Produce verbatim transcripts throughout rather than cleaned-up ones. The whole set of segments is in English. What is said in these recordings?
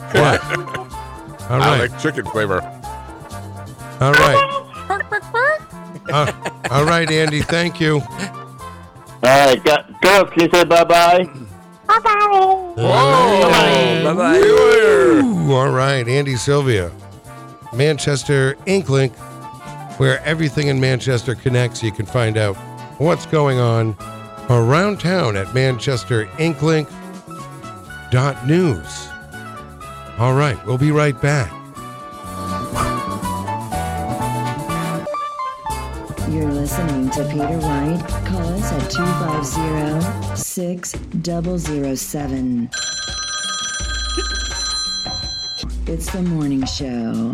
What? All I right. like chicken flavor. All right. Uh, all right, Andy. Thank you. All right, girls, can you say bye-bye? Whoa! Bye-bye. Ooh, all right, Andy Sylvia. Manchester Inklink, where everything in Manchester connects. You can find out what's going on around town at manchester inklink dot news. All right, we'll be right back. You're listening to Peter White. Call us at two five zero, six zero zero seven. It's the morning show.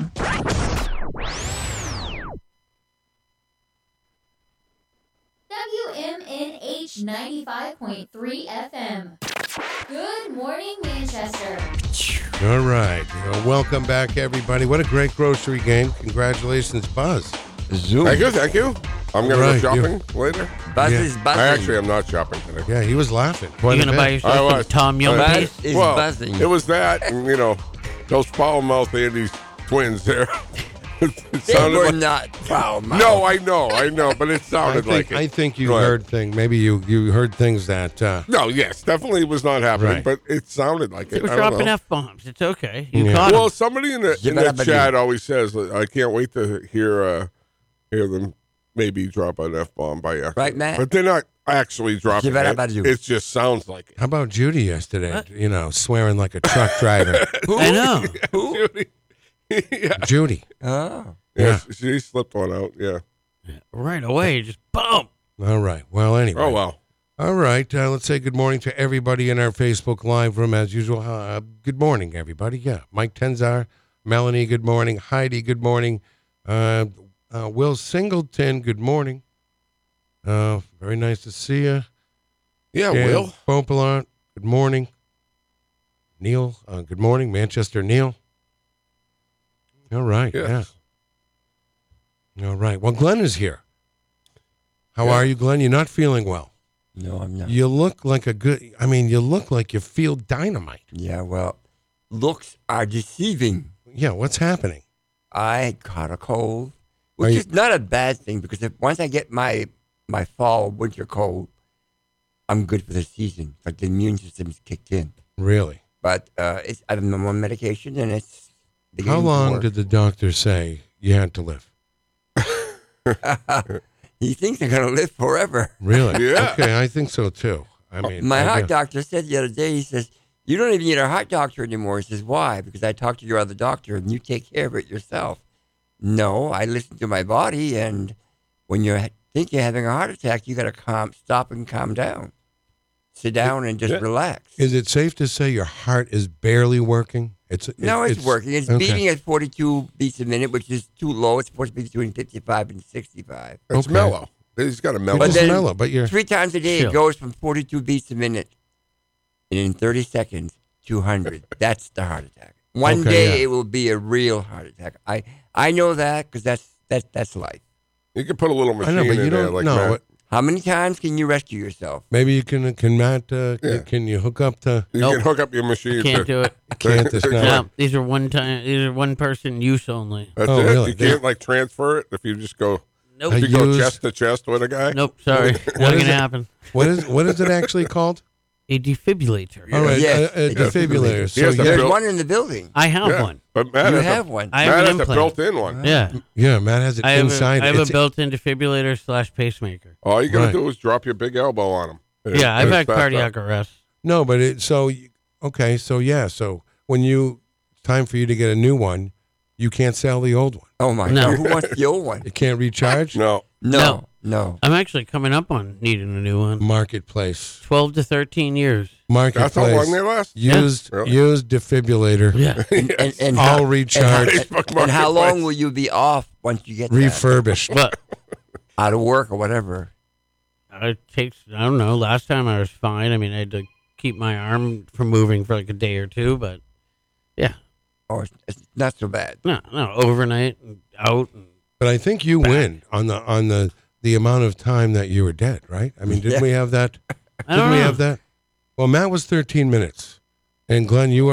W M N H ninety-five point three F M. Good morning, Manchester. All right, well, welcome back, everybody. What a great grocery game. Congratulations, Buzz. Zoom. Thank you, thank you. I'm going Right, to go shopping later. Buzz Yeah. is buzzing. I actually am not shopping today. Yeah, he was laughing. Quite You a gonna bit. buy I yourself some was. Tom Yum Uh, piece? Buzz is well, buzzing. it was that, and, you know, those foul-mouthed Andy's twins there. it They sounded were like, not foul mouth. no, I know, I know, but it I sounded think, like it. I think you Go ahead. heard things. Maybe you, you heard things that. Uh, No, yes, definitely was not happening, Right. but it sounded like They it. were I don't dropping know. F bombs. It's okay. You Yeah. caught Well, them. somebody in the, in the Jibba-dabba-doo. chat always says, that I can't wait to hear uh, hear them maybe drop an F bomb by accident. Right, Matt? But they're not actually dropping it. Jibba-dabba-doo. It just sounds like it. how about Judy yesterday? You know, swearing like a truck driver. I know. Who? yeah. Judy. Oh. Yeah, Yeah. she, she slipped one out. Yeah. Right away, just boom. All right. Well, anyway. Oh, well. All right. Uh, let's say good morning to everybody in our Facebook Live room as usual. Uh, good morning, everybody. Yeah. Mike Tenzar, Melanie, good morning. Heidi, good morning. Uh, uh, Will Singleton, good morning. Uh, very nice to see you. Yeah, Dan Will. Popelant, good morning. Neil, uh, good morning. Manchester Neil. All right. Yes. Yeah. All right. Well, Glenn is here. How Yeah. are you, Glenn? You're not feeling well. No, I'm not. You look like a good, I mean, you look like you feel dynamite. Yeah, well, looks are deceiving. Yeah, what's happening? I caught a cold, Are which you- is not a bad thing because if once I get my my fall winter cold, I'm good for the season. Like the immune system's kicked in. Really? But uh, it's I'm on medication and it's. How beginning to long work. did the doctor say you had to live? He thinks I'm gonna live forever. Really? Yeah. Okay, I think so too. I mean, My I heart guess- doctor said the other day, he says, you don't even need a heart doctor anymore. He says, why? Because I talked to your other doctor and you take care of it yourself. No, I listen to my body, and when you think you're having a heart attack, you got to calm, stop and calm down. Sit down and just Yeah. relax. Is it safe to say your heart is barely working? It's it- no, it's, working. It's okay. beating at forty-two beats a minute, which is too low. It's supposed to be between fifty-five and sixty-five. It's Okay. mellow. He's got a mellow. But But it's then- mellow, but you're Three times a day, Chill. it goes from forty-two beats a minute, and in thirty seconds, two hundred. That's the heart attack. One Okay, day, yeah. it will be a real heart attack. I I know that because that's that's that's life. You can put a little I machine know, but in you there don't like know. that. What, How many times can you rescue yourself? maybe you can. Can Matt? Uh, Yeah. Can you hook up to? You Nope. can hook up your machine. Can't do it. Can't this There's now? No, these are one time. These are one person use only. That's Oh, it. really? You can't like transfer it if you just go. Nope. I If you go use- chest to chest with a guy. Nope. Sorry, What not is gonna it? happen. What is what is it actually called? A defibrillator. All right, Yes, a, a a defibrillator. defibrillator. So Yes, the yeah, There's built- one in the building. I have Yeah. one. But Matt You has have a, one. I Matt have an has a implant. built-in one. Yeah, yeah, Matt has it I have, inside. a, I have a It's- built-in defibrillator slash pacemaker. All you gotta Right. do is drop your big elbow on him. Yeah, I've It's had back cardiac up. arrest. No, but it so you- okay, so yeah, so when you it's time for you to get a new one, you can't sell the old one. Oh my No. God! Who wants the old one? It can't recharge. No. No, No. no. I'm actually coming up on needing a new one. Marketplace, Twelve to thirteen years. marketplace. That's how long they last? Used Yeah. Really? used defibrillator, Yeah. And, and, and all how, and, recharged, how, and, and how long will you be off once you get that? refurbished. But out of work or whatever? it takes. I don't know. Last time I was fine. I mean, I had to keep my arm from moving for like a day or two. But yeah, Or it's, it's not so bad. no, no. Overnight and out. And, But I think you win on the on the the amount of time that you were dead, right? I mean, didn't Yeah. we have that? I don't Didn't we know. have that? Well, Matt was thirteen minutes, and Glenn, you